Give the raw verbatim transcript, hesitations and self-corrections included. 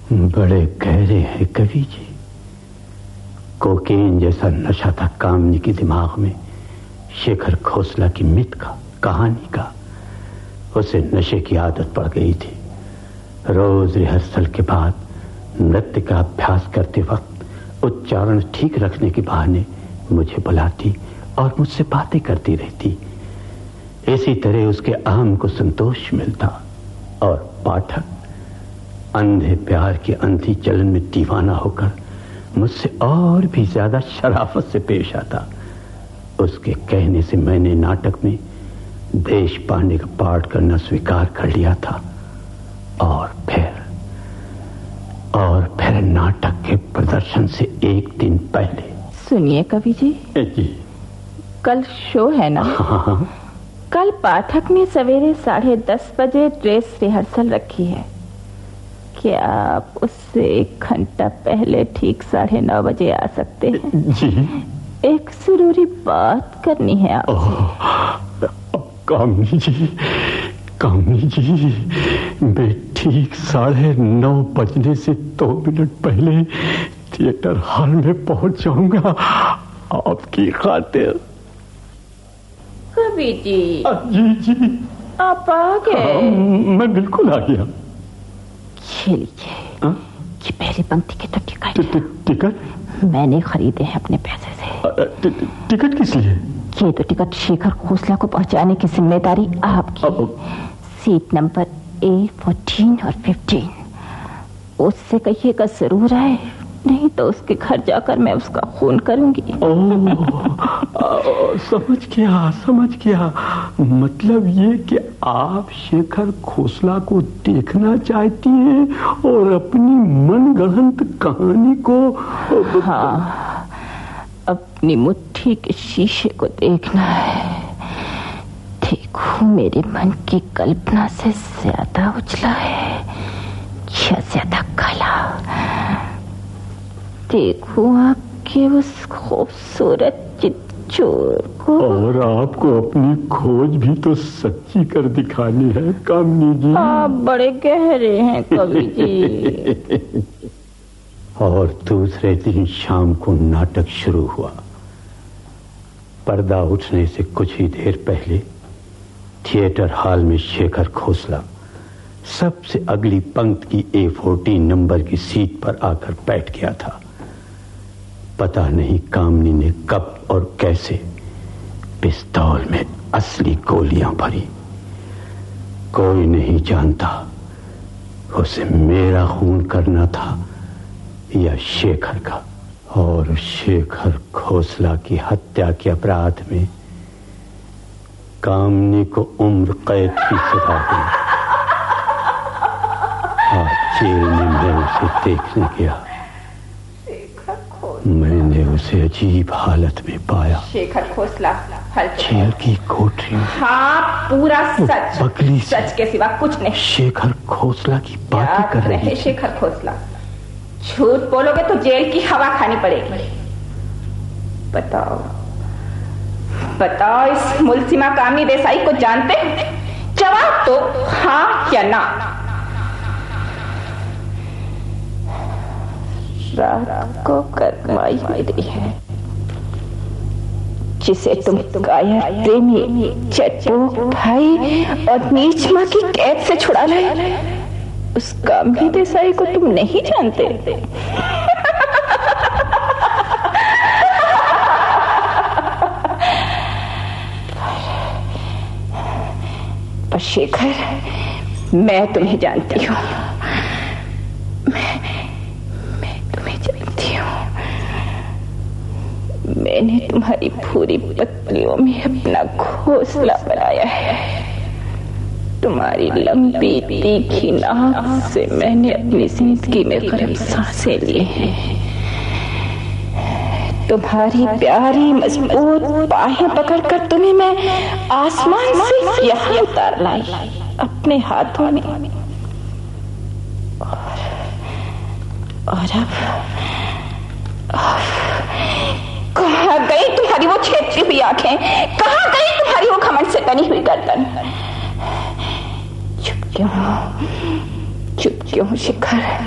बड़े गहरे हैं कवि जी। कोकेन जैसा नशा था कामनी के दिमाग में, शेखर खोसला की मिथ का, कहानी का। उसे नशे की आदत पड़ गई थी। रोज रिहर्सल के बाद नृत्य का अभ्यास करते वक्त उच्चारण ठीक रखने के बहाने मुझे बुलाती और मुझसे बातें करती रहती। इसी तरह उसके अहम को संतोष मिलता और पाठक अंधे प्यार के अंधी चलन में दीवाना होकर मुझसे और भी ज्यादा शराफत से पेश आता। उसके कहने से मैंने नाटक में देश पांडे का पाठ करना स्वीकार कर लिया था। और फिर और फिर नाटक के प्रदर्शन से एक दिन पहले। सुनिए कवि जी, जी कल शो है ना? हाँ। कल पाठक ने सवेरे साढ़े दस बजे ड्रेस रिहर्सल रखी है। क्या आप उससे एक घंटा पहले ठीक साढ़े नौ बजे आ सकते हैं? जी। एक जरूरी बात करनी है आपसे। कामनी जी, कामनी जी, मैं ठीक साढ़े नौ बजने से दो मिनट पहले थिएटर हॉल में पहुंच जाऊंगा आपकी खातिर। कवि जी। जी जी, आप आ गए? मैं बिल्कुल आ गया। ये लीजिए, ये पहली पंक्ति के तो टिकट। टिकट मैंने खरीदे हैं अपने पैसे से। टिकट किस लिए? ये तो टिकट शेखर खोसला को पहुंचाने की जिम्मेदारी आपकी। सीट नंबर ए फोर्टीन और फिफ्टीन। उससे कहिएगा जरूर आए, नहीं तो उसके घर जाकर मैं उसका खून करूंगी। ओह, समझ गया समझ गया। मतलब ये कि आप शेखर खोसला को देखना चाहती हैं और अपनी मनगढ़ंत कहानी को। हाँ, अपनी मुट्ठी के शीशे को देखना है। देखो, मेरे मन की कल्पना से ज्यादा उजला है या ज्यादा काला। देखो आपके उस खूबसूरत चित्चोर को। और आपको अपनी खोज भी तो सच्ची कर दिखानी है कामनी जी। आप बड़े गहरे हैं कवि जी। और दूसरे दिन शाम को नाटक शुरू हुआ। पर्दा उठने से कुछ ही देर पहले थिएटर हॉल में शेखर खोसला सबसे अगली पंक्ति की ए फोर्टीन नंबर की सीट पर आकर बैठ गया था। पता नहीं कामनी ने कब और कैसे पिस्तौल में असली गोलियां भरी। कोई नहीं जानता उसे मेरा खून करना था या शेखर का। और शेखर खोसला की हत्या के अपराध में कामनी को उम्र कैद की सजा हुई। आज जेल में मैं उसे देखने गया। मैंने उसे अजीब हालत में पाया। शेखर खोसला जेल की कोठरी में। हाँ, पूरा सच। बगली सच के सिवा कुछ नहीं। शेखर खोसला की बातें कर रहे हैं। शेखर खोसला, झूठ बोलोगे तो जेल की हवा खानी पड़ेगी। बताओ बताओ, इस मुलसिमा कामनी देसाई को जानते हैं? जवाब दो, हाँ या ना। रात को करमाई मेरी है, जिसे तुम कायर प्रेमी, चट्टू भाई और नीच मां की कैद से छुड़ा लाए, उस कामनी देसाई को तुम नहीं जानते। पर शेखर, मैं तुम्हें जानती हूँ। मैं, मैं तुम्हें जानती हूँ। मैंने तुम्हारी पूरी पत्नियों में अपना घोंसला बनाया है। तुम्हारी लंबी तीखी नाक से मैंने अपनी जिंदगी में गर्म सांसें ली हैं। तुम्हारी प्यारी मजबूत बाहें पकड़कर तुम्हें मैं आसमान से यहाँ उतार लाई अपने हाथों में। और, और अब, अब कहाँ गई तुम्हारी वो छेदती हुई आंखें? कहाँ गई तुम्हारी वो घमंड से बनी हुई गर्दन? चुप क्यों चुप क्यों शेखर?